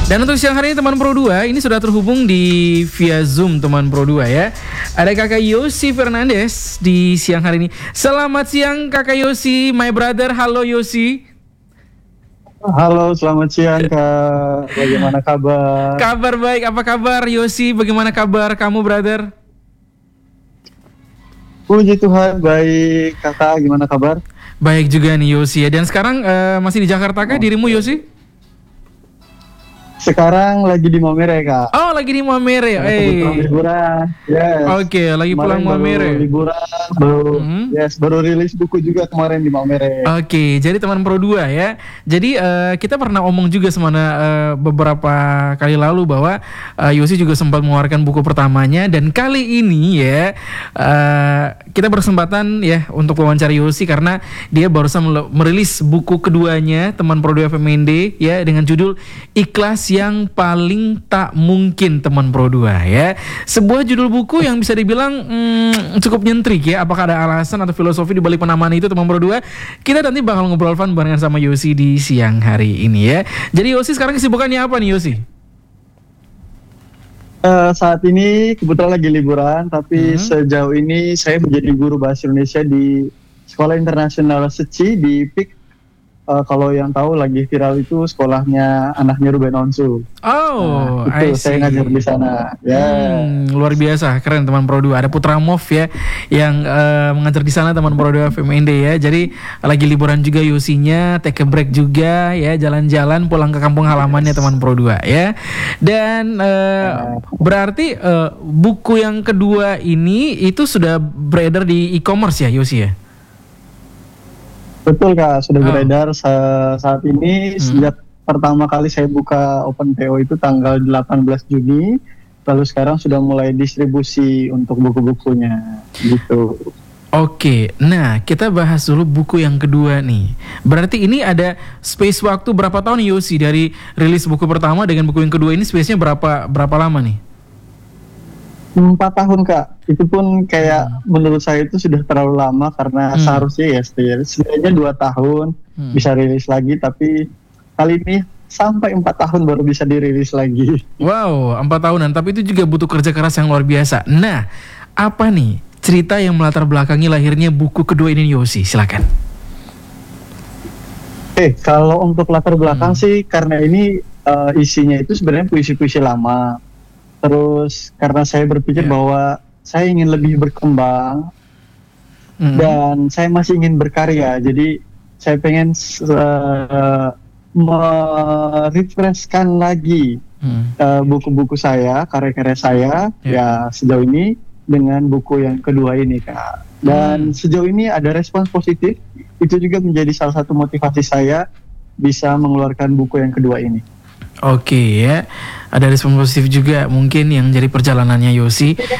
Dan untuk siang hari ini teman Pro 2 ini sudah terhubung di via Zoom teman Pro 2 ya. Ada Kakak Yosi Fernandes di siang hari ini. Selamat siang Kakak Yosi, my brother. Halo Yosi. Halo, selamat siang Kak. Bagaimana kabar? Kabar baik. Apa kabar Yosi? Bagaimana kabar kamu brother? Puji Tuhan, baik. Kakak, gimana kabar? Baik juga nih Yosi ya. Dan sekarang masih di Jakarta kah dirimu Yosi? Sekarang lagi di Maumere, Kak. Oh, lagi di Maumere. Kebetulan liburan. Yes. Oke, lagi pulang Maumere. Liburan, baru rilis buku juga kemarin di Maumere. Oke, jadi teman Pro 2 ya. Jadi kita pernah omong juga sama beberapa kali lalu bahwa Yosi juga sempat mengeluarkan buku pertamanya, dan kali ini ya kita berkesempatan ya untuk wawancara Yosi karena dia barusan merilis buku keduanya teman Pro 2 FMND ya dengan judul Ikhlas yang Paling Tak Mungkin teman Pro 2 ya. Sebuah judul buku yang bisa dibilang cukup nyentrik ya. Apakah ada alasan atau filosofi di balik penamaan itu teman Pro 2? Kita nanti bakal ngobrol fun barengan sama Yosi di siang hari ini ya. Jadi Yosi sekarang kesibukannya apa nih Yosi? Saat ini kebetulan lagi liburan, tapi sejauh ini saya menjadi guru bahasa Indonesia di Sekolah Internasional Seci di PIK. Kalau yang tahu lagi viral itu sekolahnya anaknya Ruben Onsu. Oh, itu saya ngajar di sana. Ya. Luar biasa, keren teman Pro 2. Ada Putra Mov ya yang mengajar di sana teman Pro 2 FMND ya. Jadi lagi liburan juga Yosinya, take a break juga ya, jalan-jalan pulang ke kampung halamannya teman Pro 2 ya. Dan berarti buku yang kedua ini itu sudah beredar di e-commerce ya Yosi ya? Betul Kak, sudah beredar saat ini. Sejak pertama kali saya buka Open PO itu tanggal 18 Juni, lalu sekarang sudah mulai distribusi untuk buku-bukunya gitu. Oke, nah kita bahas dulu buku yang kedua nih. Berarti ini ada space waktu berapa tahun nih Yosi dari rilis buku pertama dengan buku yang kedua ini, space-nya berapa lama nih? 4 tahun Kak, itu pun kayak menurut saya itu sudah terlalu lama karena seharusnya ya setidaknya 2 tahun bisa rilis lagi, tapi kali ini sampai 4 tahun baru bisa dirilis lagi. Wow, 4 tahunan, tapi itu juga butuh kerja keras yang luar biasa. Nah, apa nih cerita yang melatar belakangi lahirnya buku kedua ini Yosi? Silakan. Kalau untuk latar belakang sih karena ini isinya itu sebenarnya puisi-puisi lama. Terus karena saya berpikir bahwa saya ingin lebih berkembang dan saya masih ingin berkarya, jadi saya pengen merefreshkan lagi buku-buku saya, karya-karya saya ya sejauh ini dengan buku yang kedua ini Kak. Dan sejauh ini ada respons positif, itu juga menjadi salah satu motivasi saya bisa mengeluarkan buku yang kedua ini. Oke ya, ada respon positif juga mungkin yang jadi perjalanannya Yosi.